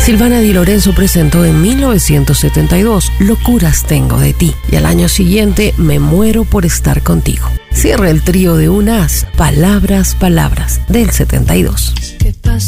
Silvana Di Lorenzo presentó en 1972 Locuras tengo de ti, y al año siguiente Me muero por estar contigo. Cierra el trío de un as, Palabras, Palabras, del 72. ¿Qué pasa?